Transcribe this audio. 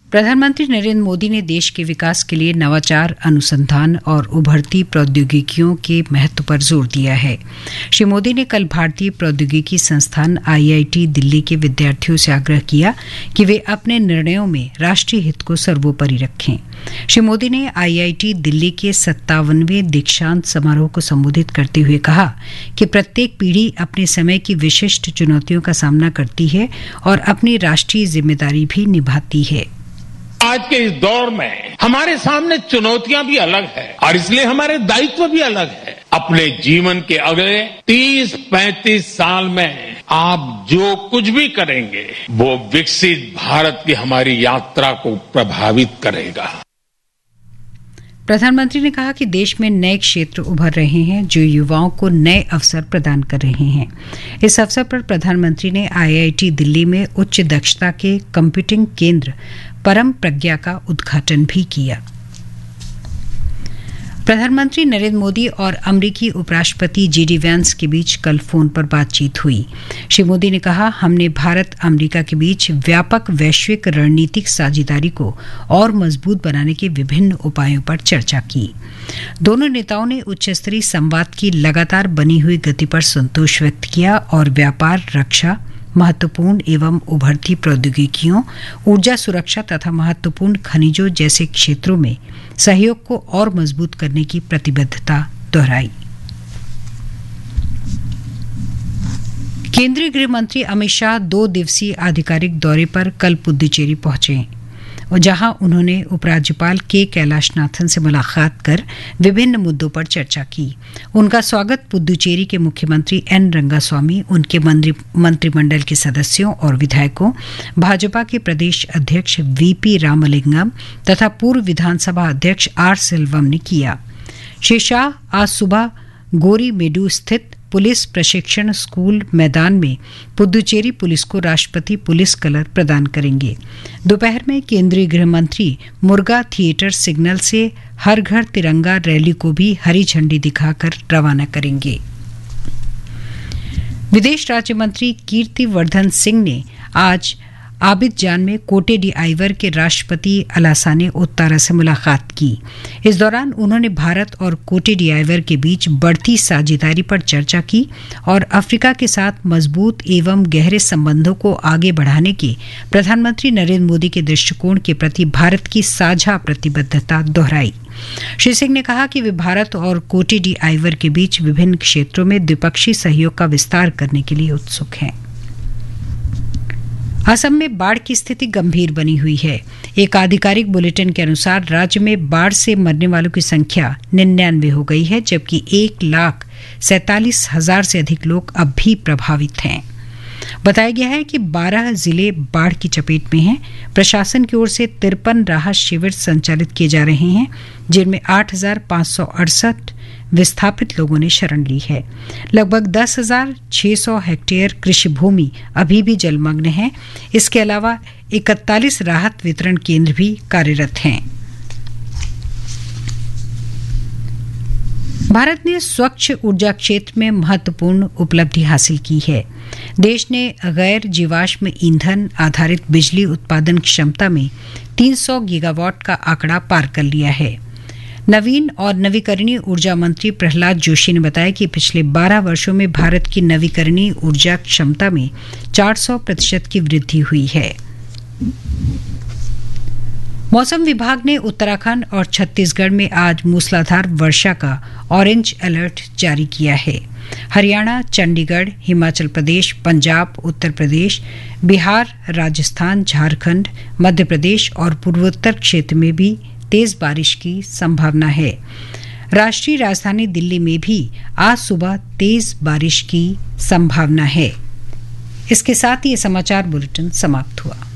प्रधानमंत्री नरेंद्र मोदी ने देश के विकास के लिए नवाचार, अनुसंधान और उभरती प्रौद्योगिकियों के महत्व पर जोर दिया है। श्री मोदी ने कल भारतीय प्रौद्योगिकी संस्थान IIT दिल्ली के विद्यार्थियों से आग्रह किया कि वे अपने निर्णयों में राष्ट्रीय हित को सर्वोपरि रखें। श्री मोदी ने IIT दिल्ली के 57वें दीक्षांत समारोह को संबोधित करते हुए कहा कि प्रत्येक पीढ़ी अपने समय की विशिष्ट चुनौतियों का सामना करती है और अपनी राष्ट्रीय जिम्मेदारी भी निभाती है। आज के इस दौर में हमारे सामने चुनौतियां भी अलग है और इसलिए हमारे दायित्व भी अलग है। अपने जीवन के अगले 30-35 साल में आप जो कुछ भी करेंगे वो विकसित भारत की हमारी यात्रा को प्रभावित करेगा। प्रधानमंत्री ने कहा कि देश में नए क्षेत्र उभर रहे हैं जो युवाओं को नए अवसर प्रदान कर रहे हैं। इस अवसर पर प्रधानमंत्री ने IIT दिल्ली में उच्च दक्षता के कंप्यूटिंग केंद्र परम प्रज्ञा का उद्घाटन भी किया। प्रधानमंत्री नरेंद्र मोदी और अमेरिकी उपराष्ट्रपति JD वैंस के बीच कल फोन पर बातचीत हुई। श्री मोदी ने कहा, हमने भारत अमेरिका के बीच व्यापक वैश्विक रणनीतिक साझेदारी को और मजबूत बनाने के विभिन्न उपायों पर चर्चा की। दोनों नेताओं ने उच्च स्तरीय संवाद की लगातार बनी हुई गति पर संतोष व्यक्त किया और व्यापार, रक्षा, महत्वपूर्ण एवं उभरती प्रौद्योगिकियों, ऊर्जा सुरक्षा तथा महत्वपूर्ण खनिजों जैसे क्षेत्रों में सहयोग को और मजबूत करने की प्रतिबद्धता दोहराई। केंद्रीय गृह मंत्री अमित शाह 2 दिवसीय आधिकारिक दौरे पर कल पुदुचेरी पहुंचे और जहां उन्होंने उपराज्यपाल के कैलाशनाथन से मुलाकात कर विभिन्न मुद्दों पर चर्चा की। उनका स्वागत पुदुचेरी के मुख्यमंत्री N रंगास्वामी, उनके मंत्रिमंडल के सदस्यों और विधायकों, भाजपा के प्रदेश अध्यक्ष VP रामलिंगम तथा पूर्व विधानसभा अध्यक्ष R सेल्वम ने किया। श्री शाह आज सुबह गोरीमेडू स्थित पुलिस प्रशिक्षण स्कूल मैदान में पुदुचेरी पुलिस को राष्ट्रपति पुलिस कलर प्रदान करेंगे। दोपहर में केंद्रीय गृह मंत्री मुर्गा थिएटर सिग्नल से हर घर तिरंगा रैली को भी हरी झंडी दिखाकर रवाना करेंगे। विदेश राज्य मंत्री कीर्तिवर्धन सिंह ने आज आबिदजान में कोटे डी आइवर के राष्ट्रपति अलासाने ओत्तारा से मुलाकात की। इस दौरान उन्होंने भारत और कोटे डी आइवर के बीच बढ़ती साझेदारी पर चर्चा की और अफ्रीका के साथ मजबूत एवं गहरे संबंधों को आगे बढ़ाने के प्रधानमंत्री नरेंद्र मोदी के दृष्टिकोण के प्रति भारत की साझा प्रतिबद्धता दोहराई। श्री सिंह ने कहा कि वे भारत और कोटे डी आइवर के बीच विभिन्न क्षेत्रों में द्विपक्षीय सहयोग का विस्तार करने के लिए उत्सुक हैं। असम में बाढ़ की स्थिति गंभीर बनी हुई है। एक आधिकारिक बुलेटिन के अनुसार राज्य में बाढ़ से मरने वालों की संख्या 99 हो गई है, जबकि 1,47,000 से अधिक लोग अब भी प्रभावित हैं। बताया गया है कि 12 जिले बाढ़ की चपेट में हैं। प्रशासन की ओर से 53 राहत शिविर संचालित किए जा रहे हैं, जिनमें 8,568 विस्थापित लोगों ने शरण ली है। लगभग 10,600 हेक्टेयर कृषि भूमि अभी भी जलमग्न है। इसके अलावा 41 राहत वितरण केंद्र भी कार्यरत हैं। भारत ने स्वच्छ ऊर्जा क्षेत्र में महत्वपूर्ण उपलब्धि हासिल की है। देश ने गैर जीवाश्म ईंधन आधारित बिजली उत्पादन क्षमता में 300 गीगावाट का आंकड़ा पार कर लिया है। नवीन और नवीकरणीय ऊर्जा मंत्री प्रहलाद जोशी ने बताया कि पिछले 12 वर्षों में भारत की नवीकरणीय ऊर्जा क्षमता में 400% की वृद्धि हुई है। मौसम विभाग ने उत्तराखंड और छत्तीसगढ़ में आज मूसलाधार वर्षा का ऑरेंज अलर्ट जारी किया है। हरियाणा, चंडीगढ़, हिमाचल प्रदेश, पंजाब, उत्तर प्रदेश, बिहार, राजस्थान, झारखंड, मध्य प्रदेश और पूर्वोत्तर क्षेत्र में भी तेज बारिश की संभावना है। राष्ट्रीय राजधानी दिल्ली में भी आज सुबह तेज बारिश की संभावना है। इसके साथ ही ये समाचार बुलेटिन समाप्त हुआ।